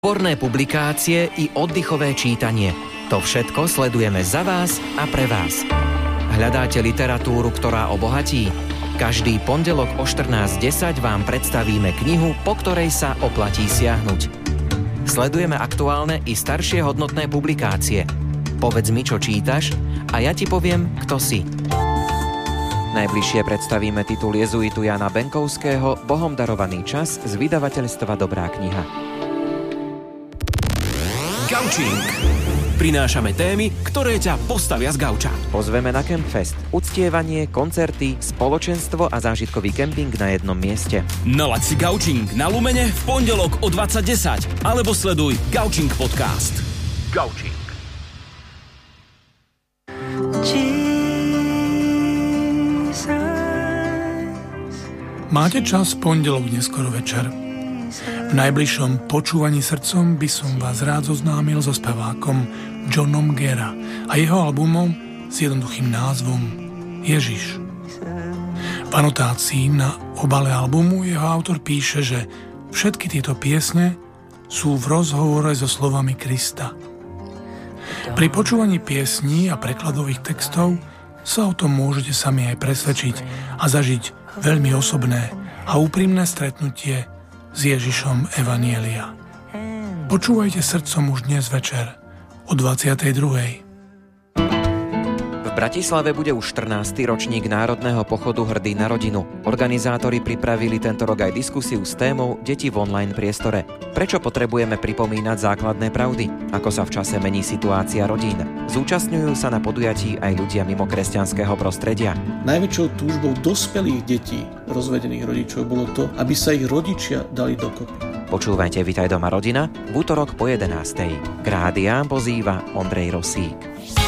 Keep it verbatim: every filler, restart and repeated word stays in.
Porné publikácie i oddychové čítanie. To všetko sledujeme za vás a pre vás. Hľadáte literatúru, ktorá obohatí? Každý pondelok o štrnásť desať vám predstavíme knihu, po ktorej sa oplatí siahnuť. Sledujeme aktuálne i staršie hodnotné publikácie. Povedz mi, čo čítaš, a ja ti poviem, kto si. Najbližšie predstavíme titul jezuitu Jana Benkovského Bohom darovaný čas z vydavateľstva Dobrá kniha. Gaučing. Prinášame témy, ktoré ťa postavia z gauča. Pozveme na Campfest. Uctievanie, koncerty, spoločenstvo a zážitkový kemping na jednom mieste. Nalaď si Gaučing na Lumene v pondelok o dvadsať desať alebo sleduj Gaučing podcast. Gaučing. Máte čas v pondelok neskoro večer? V najbližšom počúvaní srdcom by som vás rád zoznámil so spevákom Johnom Gera a jeho albumom s jednoduchým názvom Ježiš. V anotácii na obale albumu jeho autor píše, že všetky tieto piesne sú v rozhovore so slovami Krista. Pri počúvaní piesní a prekladových textov sa o tom môžete sami aj presvedčiť a zažiť veľmi osobné a úprimné stretnutie s Ježišom Evanielia. Počúvajte srdcom už dnes večer o dvadsiatej druhej. V Bratislave bude už štrnásty ročník Národného pochodu Hrdý na rodinu. Organizátori pripravili tento rok aj diskusiu s témou Deti v online priestore. Prečo potrebujeme pripomínať základné pravdy? Ako sa v čase mení situácia rodín? Zúčastňujú sa na podujatí aj ľudia mimo kresťanského prostredia. Najväčšou túžbou dospelých detí rozvedených rodičov bolo to, aby sa ich rodičia dali dokopy. Počúvajte Vitaj doma rodina v útorok po jedenástej. K rádiám pozýva Ondrej Rosík.